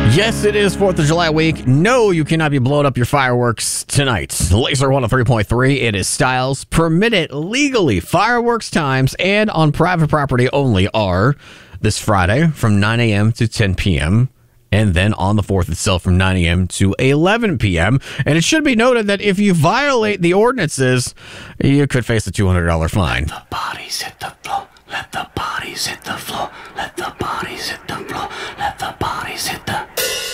Yes, it is 4th of July week. No, you cannot be blowing up your fireworks tonight. Laser 103.3, it is Styles. Permitted legally fireworks times and on private property only are this Friday from 9 a.m. to 10 p.m. and then on the 4th itself from 9 a.m. to 11 p.m. And it should be noted that if you violate the ordinances, you could face a $200 fine. Let the bodies hit the floor. Let the bodies hit the floor. Let the bodies hit the floor.